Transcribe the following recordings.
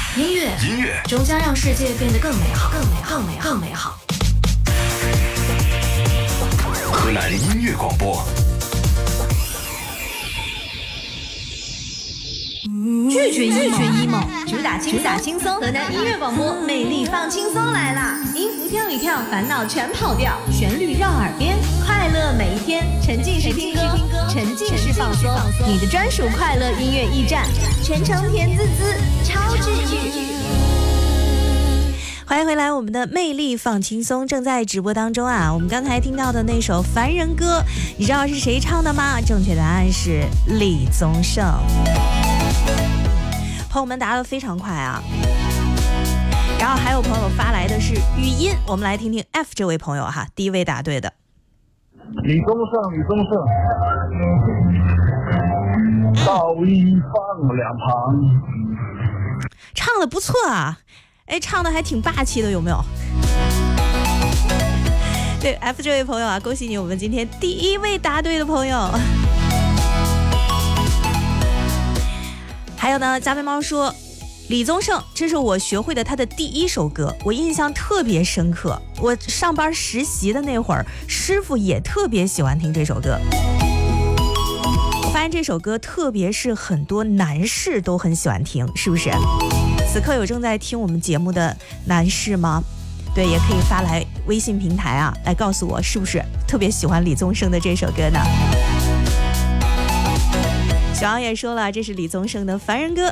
音乐终将让世界变得更美好，更美好。 河南音乐广播。 拒绝 emo， 主打轻松。河南音乐广播，魅力放轻松来啦！音符跳一跳，烦恼全跑掉，旋律绕耳边，快乐每一天。沉浸式听歌，沉浸式放松，你的专属快乐音乐驿站，全程甜滋滋，超治愈。 欢迎回来，我们的魅力放轻松正在直播当中啊！我们刚才听到的那首《凡人歌》，你知道是谁唱的吗？正确答案是李宗盛。朋友们答得非常快啊！然后还有朋友发来的是语音，我们来听听 F 这位朋友哈，第一位答对的。 李宗盛，道一放两旁， 唱的不错啊！哎，唱的还挺霸气的，有没有？对 F 这位朋友啊，恭喜你，我们今天第一位答对的朋友。还有呢，加菲猫说，李宗盛，这是我学会的他的第一首歌，我印象特别深刻。我上班实习的那会儿，师傅也特别喜欢听这首歌。我发现这首歌，特别是很多男士都很喜欢听，是不是？此刻有正在听我们节目的男士吗？对，也可以发来微信平台啊，来告诉我是不是特别喜欢李宗盛的这首歌呢？小杨也说了，这是李宗盛的《凡人歌》。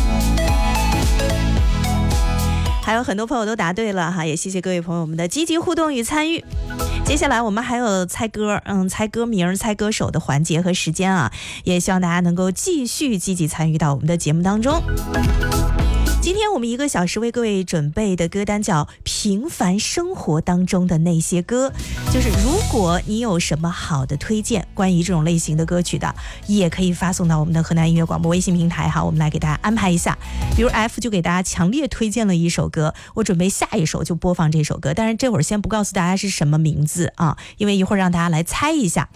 还有很多朋友都答对了哈，也谢谢各位朋友们的积极互动与参与。接下来我们还有猜歌，猜歌名、猜歌手的环节和时间啊，也希望大家能够继续积极参与到我们的节目当中。今天我们1个小时为各位准备的歌单叫平凡生活当中的那些歌，就是如果你有什么好的推荐关于这种类型的歌曲的，也可以发送到我们的河南音乐广播微信平台哈，我们来给大家安排一下。比如 F 就给大家强烈推荐了一首歌，我准备下一首就播放这首歌，但是这会儿先不告诉大家是什么名字啊，因为一会儿让大家来猜一下。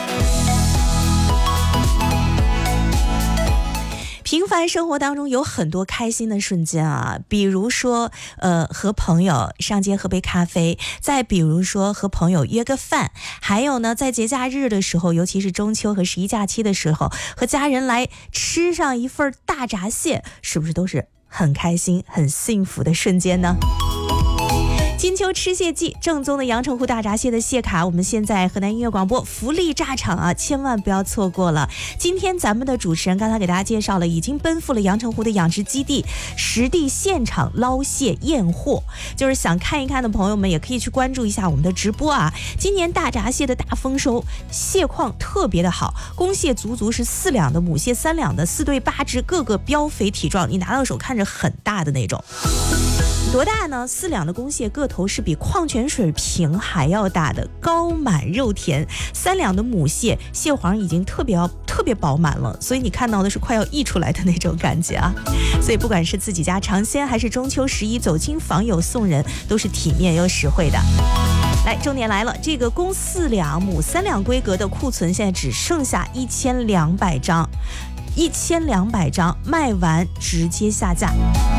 平凡生活当中有很多开心的瞬间啊，比如说和朋友上街喝杯咖啡，再比如说和朋友约个饭，还有呢在节假日的时候，尤其是中秋和11假期的时候，和家人来吃上一份大闸蟹，是不是都是很开心很幸福的瞬间呢？金秋吃蟹季，正宗的阳澄湖大闸蟹的蟹卡，我们现在河南音乐广播福利炸场啊，千万不要错过了。今天咱们的主持人刚才给大家介绍了，已经奔赴了阳澄湖的养殖基地，实地现场捞蟹验货。就是想看一看的朋友们，也可以去关注一下我们的直播啊。今年大闸蟹的大丰收，蟹况特别的好，公蟹足是4两的，母蟹3两的，4对8只，个个膘肥体壮，你拿到手看着很大的那种。多大呢？4两的公蟹个头是比矿泉水瓶还要大的，高满肉甜。3两的母蟹，蟹黄已经特别饱满了，所以你看到的是快要溢出来的那种感觉啊。所以不管是自己家尝鲜，还是中秋11走亲访友送人，都是体面又实惠的。来，重点来了，这个公4两母3两规格的库存现在只剩下1200张，1200张卖完直接下架。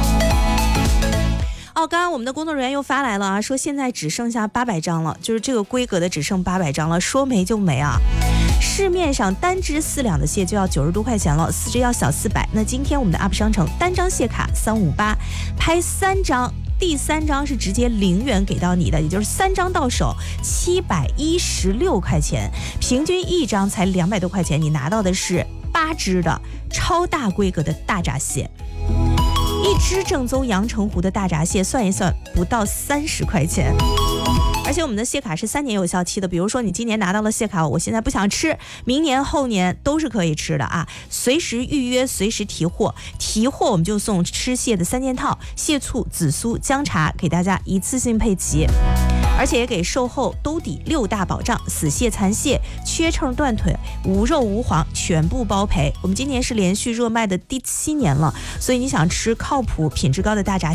刚刚我们的工作人员又发来了啊，说现在只剩下800张了，就是这个规格的只剩800张了，说没就没啊。市面上单只4两的蟹就要90多块钱了，4只要小400。那今天我们的 UP 商城单张蟹卡358，拍3张，第3张是直接0元给到你的，也就是3张到手716块钱，平均1张才200多块钱，你拿到的是8只的超大规格的大闸蟹。1只正宗阳澄湖的大闸蟹，算一算不到30块钱。而且我们的蟹卡是3年有效期的，比如说你今年拿到了蟹卡，我现在不想吃，明年后年都是可以吃的啊！随时预约，随时提货，我们就送吃蟹的3件套，蟹醋、紫苏、姜茶，给大家一次性配齐。而且也给售后兜底6大保障，死蟹、残蟹、缺秤断腿、无肉无黄全部包赔。我们今年是连续热卖的第7年了，所以你想吃靠谱品质高的大闸